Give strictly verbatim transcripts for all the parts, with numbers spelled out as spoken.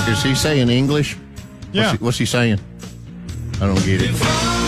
Is he saying English? Yeah. What's he, what's he saying? I don't get it.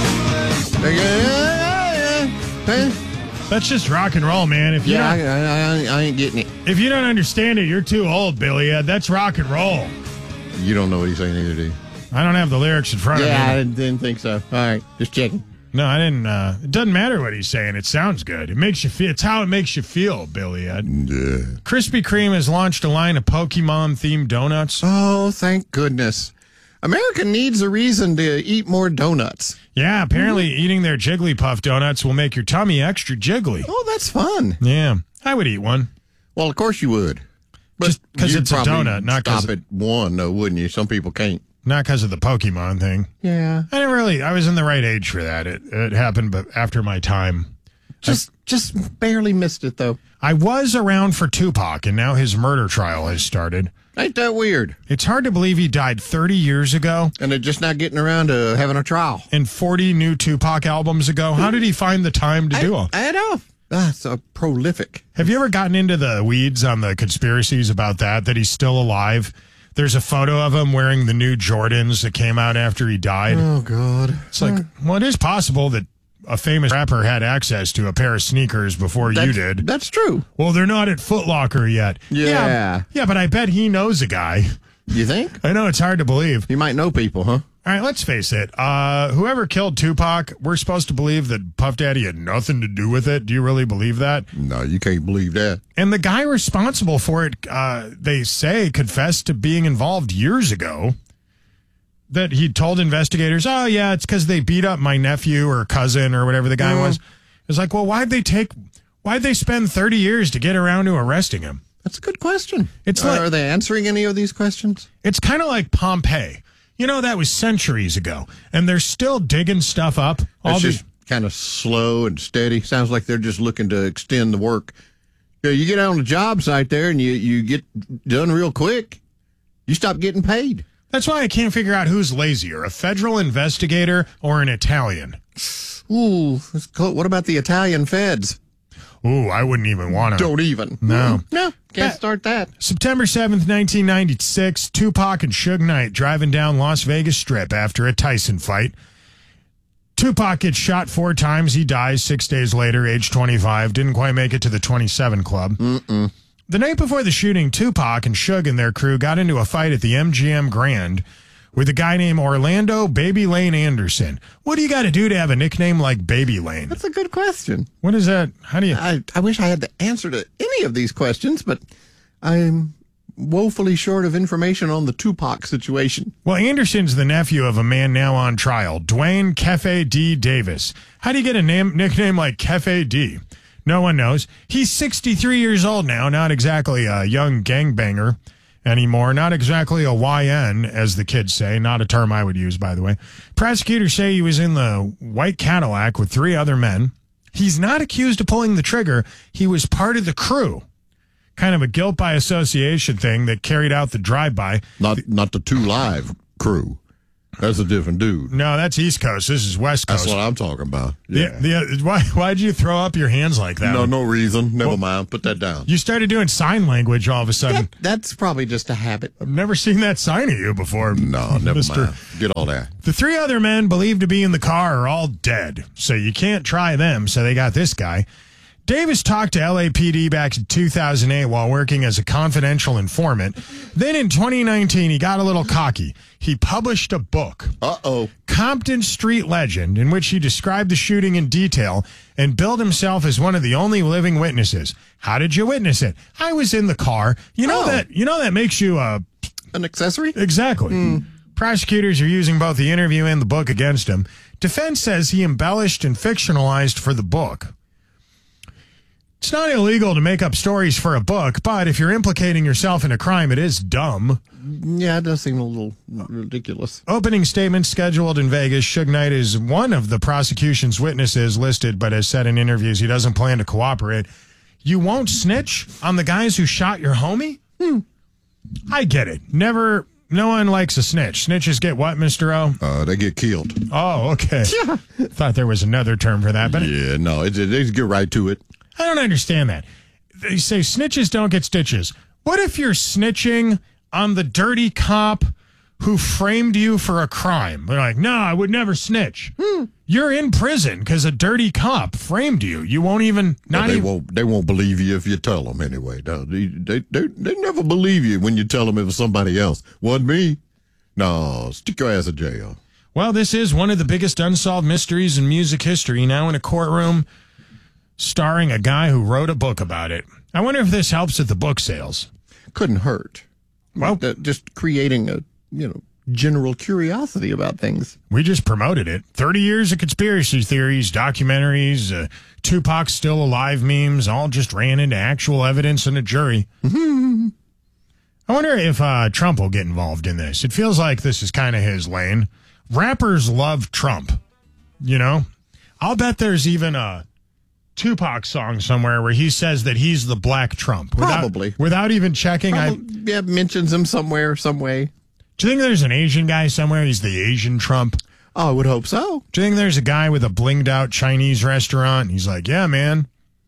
That's just rock and roll, man. If you Yeah, I, don't, I, I ain't getting it. if you don't understand it, you're too old, Billy. Uh, that's rock and roll. You don't know what he's saying either, do you? I don't have the lyrics in front Yeah, I of me. didn't think so. All right, just checking. No, I didn't. Uh, it doesn't matter what he's saying. It sounds good. It makes you feel. It's how it makes you feel, Billy. Uh, Yeah. Krispy Kreme has launched a line of Pokemon-themed donuts. Oh, thank goodness. America needs a reason to eat more donuts. Yeah, apparently eating their Jigglypuff donuts will make your tummy extra jiggly. Oh, that's fun. Yeah, I would eat one. Well, of course you would. But Just 'cause you'd it's a probably donut, not 'cause stop at one, though, wouldn't you? Some people can't. Not because of the Pokemon thing. Yeah. I didn't really. I was in the right age for that. It it happened, but after my time. Just just barely missed it, though. I was around for Tupac, and now his murder trial has started. Ain't that weird? It's hard to believe he died thirty years ago And they're just not getting around to having a trial. and forty new Tupac albums ago. How did he find the time to do I, all? I know. That's a prolific. Have you ever gotten into the weeds on the conspiracies about that, that he's still alive? There's a photo of him wearing the new Jordans that came out after he died. Oh, God. It's like, well, it is possible that a famous rapper had access to a pair of sneakers before That's, you did. That's true. Well, they're not at Foot Locker yet. Yeah. yeah. Yeah, but I bet he knows a guy. You think? I know it's hard to believe. You might know people, huh? All right, let's face it. Uh, whoever killed Tupac, we're supposed to believe that Puff Daddy had nothing to do with it. Do you really believe that? No, you can't believe that. And the guy responsible for it, uh, they say, confessed to being involved years ago. That he told investigators, oh, yeah, it's because they beat up my nephew or cousin or whatever the guy Mm. was. It's like, well, why'd they take, why'd they spend thirty years to get around to arresting him? That's a good question. It's Uh, like- Are they answering any of these questions? It's kind of like Pompeii. You know, that was centuries ago, and they're still digging stuff up. All It's the, just kind of slow and steady. Sounds like they're just looking to extend the work. You know, you get out on the job site there and you, you get done real quick. You stop getting paid. That's why I can't figure out who's lazier, a federal investigator or an Italian. Ooh, that's close. What about the Italian feds? Ooh, I wouldn't even want to. Don't even. No. No, can't That- start that. September seventh, nineteen ninety-six, Tupac and Suge Knight driving down Las Vegas Strip after a Tyson fight. Tupac gets shot four times. He dies six days later, age twenty-five. Didn't quite make it to the twenty-seven club. Mm-mm. The night before the shooting, Tupac and Suge and their crew got into a fight at the M G M Grand with a guy named Orlando Baby Lane Anderson. What do you got to do to have a nickname like Baby Lane? That's a good question. What is that? How do you... I, I wish I had the answer to any of these questions, but I'm woefully short of information on the Tupac situation. Well, Anderson's the nephew of a man now on trial, Dwayne Kefe D. Davis. How do you get a name, nickname like Kefe D? No one knows. He's sixty-three years old now, not exactly a young gangbanger anymore, not exactly a Y N, as the kids say, not a term I would use, by the way. Prosecutors say he was in the white Cadillac with three other men. He's not accused of pulling the trigger. He was part of the crew. Kind of a guilt by association thing that carried out the drive-by. Not not the Two Live crew. That's a different dude. No, that's East Coast. This is West Coast. That's what I'm talking about. Yeah. Yeah. The, the, why, why'd you throw up your hands like that? No, no reason. Never mind. Put that down. You started doing sign language all of a sudden. That, that's probably just a habit. I've never seen that sign of you before. No, never Mister mind. Get all that. The three other men believed to be in the car are all dead, so you can't try them, so they got this guy. Davis talked to L A P D back in two thousand eight while working as a confidential informant. Then in twenty nineteen, he got a little cocky. He published a book, Uh-oh. Compton Street Legend, in which he described the shooting in detail and billed himself as one of the only living witnesses. How did you witness it? I was in the car. You know Oh. that you know that makes you uh An accessory? exactly. Prosecutors are using both the interview and the book against him. Defense says he embellished and fictionalized for the book. It's not illegal to make up stories for a book, but if you're implicating yourself in a crime, it is dumb. Yeah, it does seem a little ridiculous. Opening statement scheduled in Vegas. Suge Knight is one of the prosecution's witnesses listed, but has said in interviews he doesn't plan to cooperate. You won't snitch on the guys who shot your homie? Hmm. I get it. Never, no one likes a snitch. Snitches get what, Mister O? Uh, they get killed. Oh, okay. Thought there was another term for that, but Yeah, no, it, it, they just get right to it. I don't understand that. They say snitches don't get stitches. What if you're snitching on the dirty cop who framed you for a crime. They're like, no, I would never snitch. Hmm. You're in prison because a dirty cop framed you. You won't even... Not they even, won't. They won't believe you if you tell them anyway. No, they, they, they, they never believe you when you tell them it was somebody else. Wasn't me. No, stick your ass in jail. Well, this is one of the biggest unsolved mysteries in music history, now in a courtroom starring a guy who wrote a book about it. I wonder if this helps with the book sales. Couldn't hurt. Well, that, just creating a, you know, general curiosity about things. We just promoted it. thirty years of conspiracy theories, documentaries, uh, Tupac's still alive memes, all just ran into actual evidence in a jury. I wonder if uh, Trump will get involved in this. It feels like this is kind of his lane. Rappers love Trump, you know? I'll bet there's even a Tupac song somewhere where he says that he's the Black Trump. Without, Probably. Without even checking. Probably, I yeah, mentions him somewhere, some way. Do you think there's an Asian guy somewhere? He's the Asian Trump. Oh, I would hope so. Do you think there's a guy with a blinged out Chinese restaurant? He's like, yeah, man.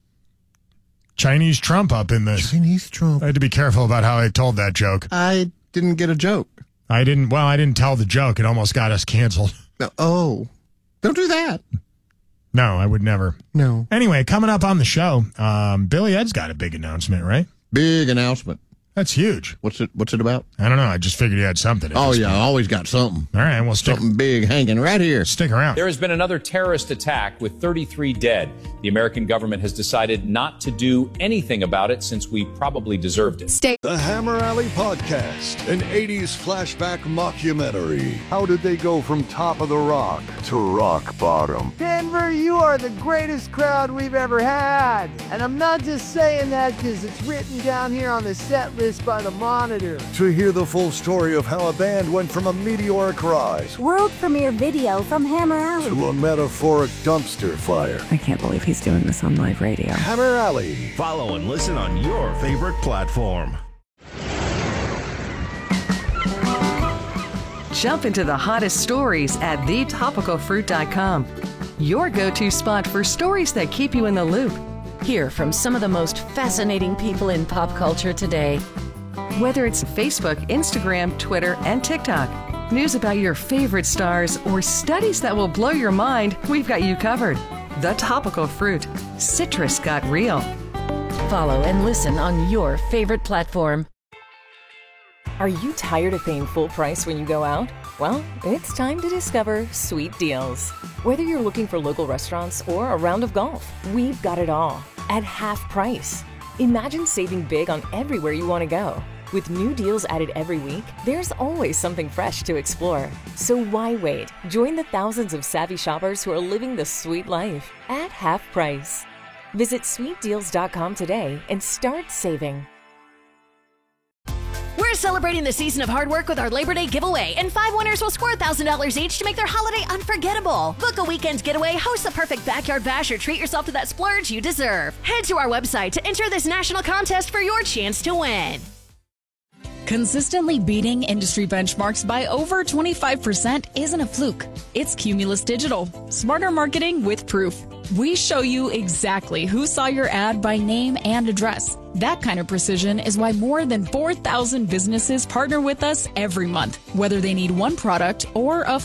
Chinese Trump up in this. Chinese Trump. I had to be careful about how I told that joke. I didn't get a joke. I didn't, well, I didn't tell the joke. It almost got us canceled. No, oh, don't do that. No, I would never. No. Anyway, coming up on the show, um, Billy Ed's got a big announcement, right? Big announcement. That's huge. What's it What's it about? I don't know. I just figured he had something. Oh, yeah. I always got something. All right. Well, stick, something big hanging right here. Stick around. There has been another terrorist attack with thirty-three dead. The American government has decided not to do anything about it since we probably deserved it. Stay. The Hammer Alley Podcast, an eighties flashback mockumentary. How did they go from top of the rock to rock bottom? Denver, you are the greatest crowd we've ever had. And I'm not just saying that because it's written down here on the set list by the Monitor. To hear the full story of how a band went from a meteoric rise, world premiere video from Hammer Alley, to a metaphoric dumpster fire. I can't believe he's doing this on live radio. Hammer Alley. Follow and listen on your favorite platform. Jump into the hottest stories at the topical fruit dot com. Your go-to spot for stories that keep you in the loop. Hear from some of the most fascinating people in pop culture today. Whether it's Facebook, Instagram, Twitter, and TikTok, news about your favorite stars, or studies that will blow your mind, we've got you covered. The Topical Fruit. Citrus got real. Follow and listen on your favorite platform. Are you tired of paying full price when you go out? Well, it's time to discover Sweet Deals. Whether you're looking for local restaurants or a round of golf, we've got it all at half price. Imagine saving big on everywhere you want to go. With new deals added every week, there's always something fresh to explore. So why wait? Join the thousands of savvy shoppers who are living the sweet life at half price. Visit sweet deals dot com today and start saving. We're celebrating the season of hard work with our Labor Day giveaway, and five winners will score one thousand dollars each to make their holiday unforgettable. Book a weekend getaway, host the perfect backyard bash, or treat yourself to that splurge you deserve. Head to our website to enter this national contest for your chance to win. Consistently beating industry benchmarks by over twenty-five percent isn't a fluke. It's Cumulus Digital. Smarter marketing with proof. We show you exactly who saw your ad by name and address. That kind of precision is why more than four thousand businesses partner with us every month, whether they need one product or a